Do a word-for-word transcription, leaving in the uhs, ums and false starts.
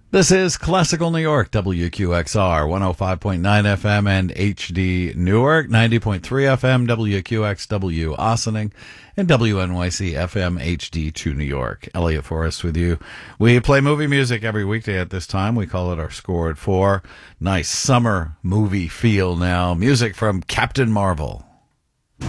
This is Classical New York, W Q X R, one oh five point nine F M and H D Newark, ninety point three F M, W Q X W Ossining, and W N Y C F M H D two New York. Elliot Forrest with you. We play movie music every weekday at this time. We call it our Score at Four. Nice summer movie feel now. Music from Captain Marvel.